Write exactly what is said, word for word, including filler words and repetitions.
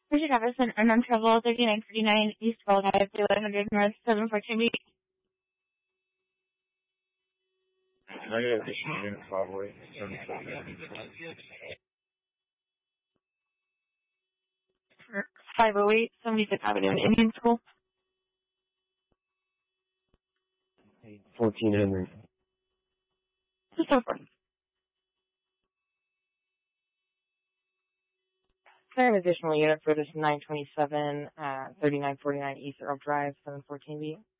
Richard Jefferson, unknown travel, thirty-nine forty-nine East Roll Drive, eleven hundred North, seven fourteen B. Negative additional unit probably. five oh eight, seventy-sixth Avenue, Indian School. fourteen hundred. Just so forth. An additional unit for this nine twenty-seven, uh, thirty-nine forty-nine East Earl Drive, seven fourteen B.